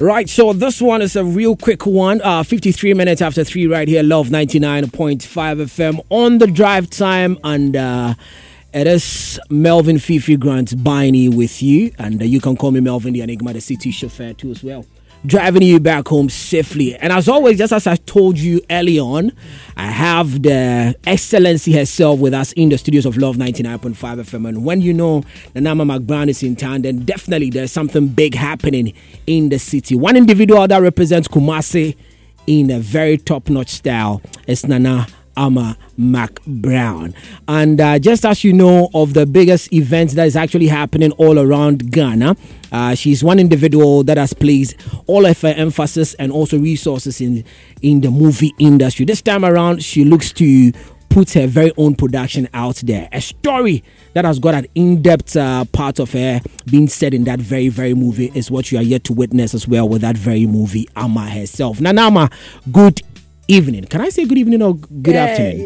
Right, so this one is a real quick one. 53 minutes after 3 right here, Love 99.5 FM on the drive time. And it is Melvin Fifi Grant Biney with you. And you can call me Melvin the Enigma, the city chauffeur too as well. Driving you back home safely. And as always, just as I told you early on, I have the excellency herself with us in the studios of Love 99.5 FM. And when you know Nanama McBrown is in town, then definitely there's something big happening in the city. One individual that represents Kumasi in a very top-notch style is Nana Ama McBrown. And just as you know of the biggest events that is actually happening all around Ghana, she's one individual that has placed all of her emphasis and also resources in the movie industry. This time around, she looks to put her very own production out there. A story that has got an in-depth part of her being said in that very, very movie is what you are yet to witness as well with that very movie, Ama herself. Nanama, good evening. Can I say good evening or good afternoon?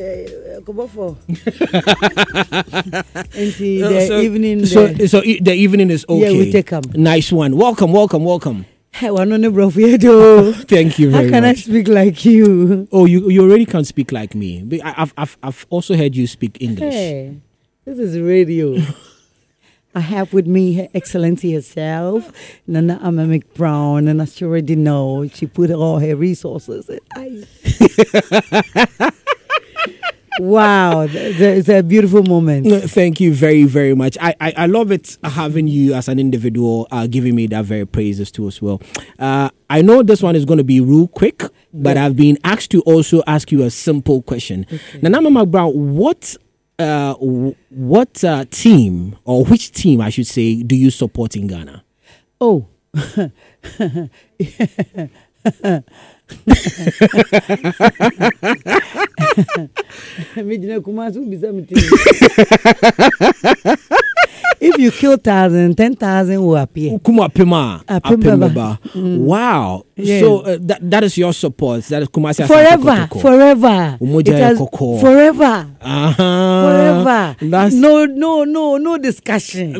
Evening. So the evening is okay. Yeah, we take them. Nice one. Welcome. Thank you very much. How can I speak like you? Oh, you already can speak like me. But I've also heard you speak English. Hey, this is radio. I have with me Her Excellency herself, Nana Ama McBrown, and as you already know, she put all her resources. Wow, it's a beautiful moment. Thank you very, very much. I love it having you as an individual giving me that very praises too as well. I know this one is going to be real quick, but I've been asked to also ask you a simple question. Okay. Nana Ama McBrown, what team, or which team I should say, do you support in Ghana? Oh, if you kill 1,000, 10,000 will appear. Wow. Yeah. So that is your support. That is Kumasi forever. No discussion.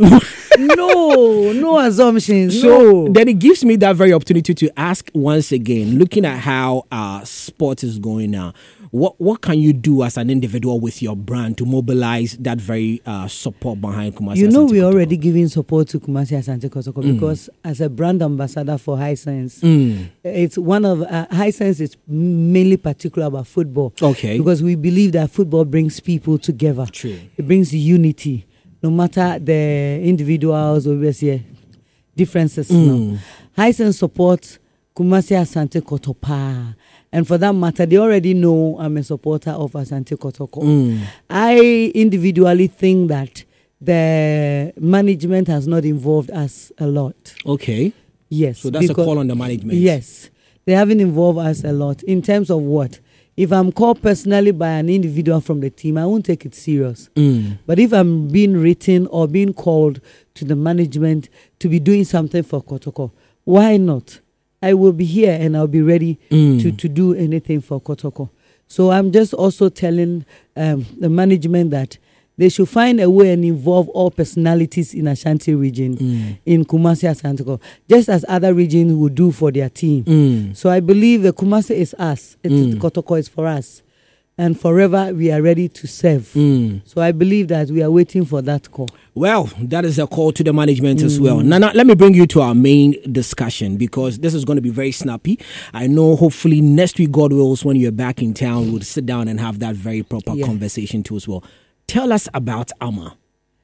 no assumptions. So then it gives me that very opportunity to ask once again, looking at how sport is going now. What can you do as an individual with your brand to mobilize that very support behind Kumasi? You know, we're already giving support to Kumasi Asante Kotoko because as a brand ambassador for Hisense, it's one of Hisense is mainly particular about football. Okay. Because we believe that football brings people together. True. It brings unity, no matter the individuals or differences. Hisense supports Kumasi Asante Kotoko. And for that matter, they already know I'm a supporter of Asante Kotoko. I individually think that the management has not involved us a lot. Okay. Yes. So that's a call on the management. Yes. They haven't involved us a lot. In terms of what? If I'm called personally by an individual from the team, I won't take it serious. But if I'm being written or being called to the management to be doing something for Kotoko, why not? I will be here and I'll be ready to do anything for Kotoko. So I'm just also telling the management that they should find a way and involve all personalities in Ashanti region, in Kumasi Asante, just as other regions would do for their team. So I believe the Kumasi is us, Kotoko is for us. And forever we are ready to serve. So I believe that we are waiting for that call. Well, that is a call to the management as well. Nana, let me bring you to our main discussion because this is going to be very snappy. I know hopefully next week, God wills, when you're back in town, we'll sit down and have that very proper conversation too as well. Tell us about Ama.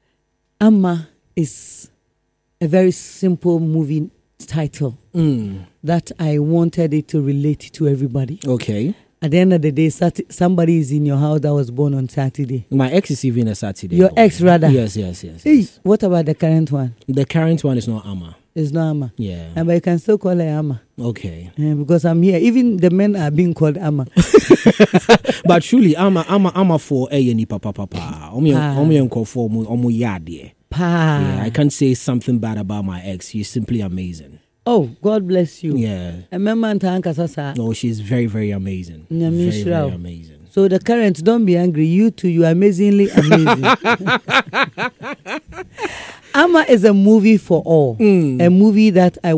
Ama is a very simple movie title that I wanted it to relate to everybody. Okay. At the end of the day, somebody is in your house that was born on Saturday. My ex is even a Saturday. Your ex, rather? Yes. Hey, what about the current one? The current one is not Ama. It's not Ama. Yeah. But you can still call her Ama. Okay. Because I'm here. Even the men are being called Ama. But truly, Ama for Eyeni Papa. Yeah, I can't say something bad about my ex. She's simply amazing. Oh, God bless you. Yeah. No, she's very, very amazing. Very, very amazing. So the current, don't be angry. You too, you are amazingly amazing. Ama is a movie for all. A movie that I